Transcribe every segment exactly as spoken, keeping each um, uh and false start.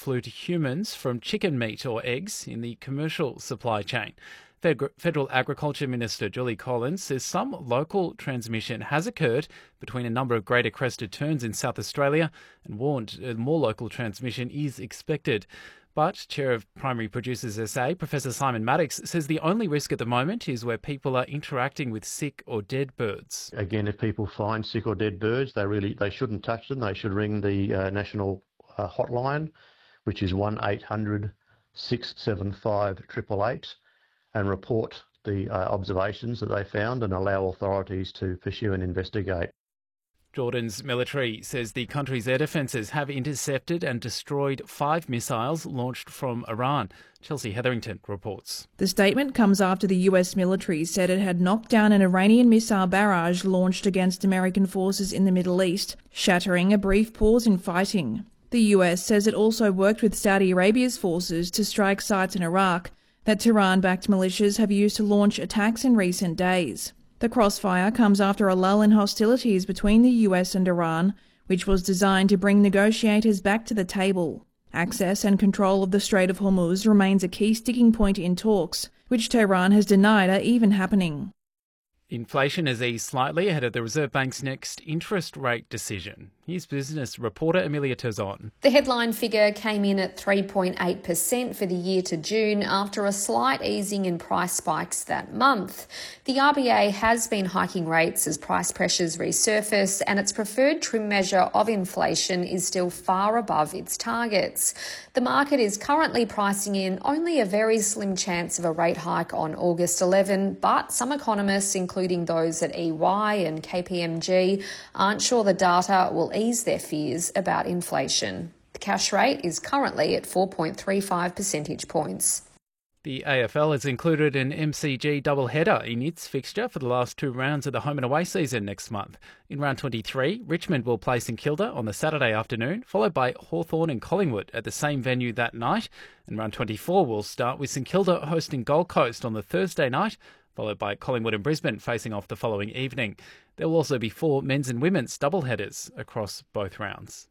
flu to humans from chicken meat or eggs in the commercial supply chain. Federal Agriculture Minister Julie Collins says some local transmission has occurred between a number of greater crested terns in South Australia and warned more local transmission is expected. But Chair of Primary Producers S A, Professor Simon Maddox, says the only risk at the moment is where people are interacting with sick or dead birds. Again, if people find sick or dead birds, they really they shouldn't touch them. They should ring the uh, national uh, hotline, which is one eight hundred six seven five eight eight eight, and report the uh, observations that they found and allow authorities to pursue and investigate. Jordan's military says the country's air defences have intercepted and destroyed five missiles launched from Iran. Chelsea Hetherington reports. The statement comes after the U S military said it had knocked down an Iranian missile barrage launched against American forces in the Middle East, shattering a brief pause in fighting. The U S says it also worked with Saudi Arabia's forces to strike sites in Iraq that Tehran-backed militias have used to launch attacks in recent days. The crossfire comes after a lull in hostilities between the U S and Iran, which was designed to bring negotiators back to the table. Access and control of the Strait of Hormuz remains a key sticking point in talks, which Tehran has denied are even happening. Inflation has eased slightly ahead of the Reserve Bank's next interest rate decision. Here's business reporter Amelia Terzon. The headline figure came in at three point eight percent for the year to June after a slight easing in price spikes that month. The R B A has been hiking rates as price pressures resurface, and its preferred trim measure of inflation is still far above its targets. The market is currently pricing in only a very slim chance of a rate hike on August eleventh, but some economists, including those at E Y and K P M G, aren't sure the data will ease their fears about inflation. The cash rate is currently at four point three five percentage points. The A F L has included an M C G doubleheader in its fixture for the last two rounds of the home and away season next month. In round twenty-three, Richmond will play St Kilda on the Saturday afternoon, followed by Hawthorn and Collingwood at the same venue that night. And round twenty-four will start with St Kilda hosting Gold Coast on the Thursday night, followed by Collingwood and Brisbane facing off the following evening. There will also be four men's and women's doubleheaders across both rounds.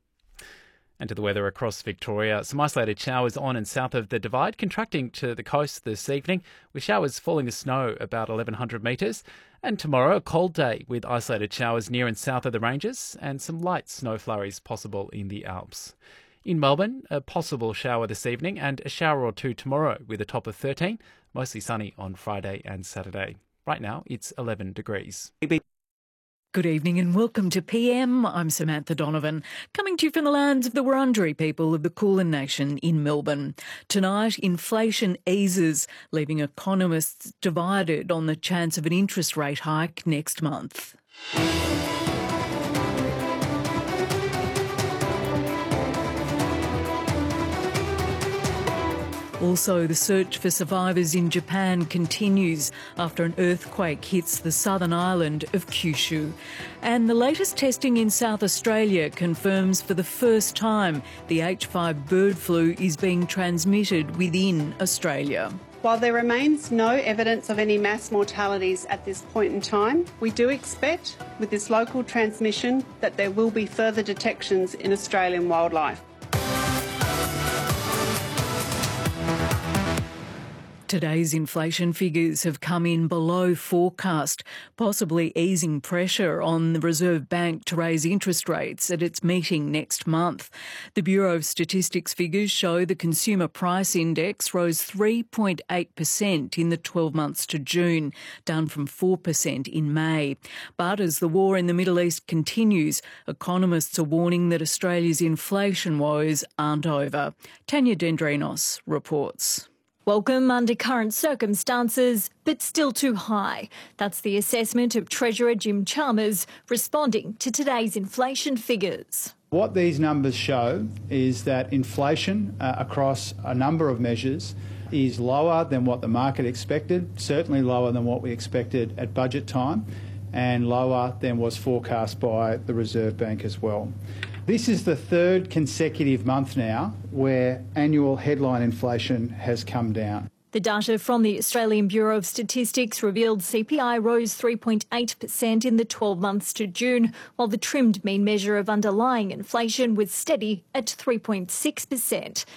And to the weather across Victoria, some isolated showers on and south of the Divide, contracting to the coast this evening, with showers falling as snow about eleven hundred metres. And tomorrow, a cold day with isolated showers near and south of the ranges and some light snow flurries possible in the Alps. In Melbourne, a possible shower this evening and a shower or two tomorrow with a top of thirteen, mostly sunny on Friday and Saturday. Right now, it's eleven degrees. Good evening and welcome to P M. I'm Samantha Donovan, coming to you from the lands of the Wurundjeri people of the Kulin Nation in Melbourne. Tonight, inflation eases, leaving economists divided on the chance of an interest rate hike next month. Also, the search for survivors in Japan continues after an earthquake hits the southern island of Kyushu. And the latest testing in South Australia confirms for the first time the H five bird flu is being transmitted within Australia. While there remains no evidence of any mass mortalities at this point in time, we do expect, with this local transmission, that there will be further detections in Australian wildlife. Today's inflation figures have come in below forecast, possibly easing pressure on the Reserve Bank to raise interest rates at its meeting next month. The Bureau of Statistics figures show the Consumer Price Index rose three point eight percent in the twelve months to June, down from four percent in May. But as the war in the Middle East continues, economists are warning that Australia's inflation woes aren't over. Tanya Dendrinos reports. Welcome under current circumstances, but still too high. That's the assessment of Treasurer Jim Chalmers responding to today's inflation figures. What these numbers show is that inflation uh, across a number of measures is lower than what the market expected, certainly lower than what we expected at budget time, and lower than was forecast by the Reserve Bank as well. This is the third consecutive month now where annual headline inflation has come down. The data from the Australian Bureau of Statistics revealed C P I rose three point eight percent in the twelve months to June, while the trimmed mean measure of underlying inflation was steady at three point six percent.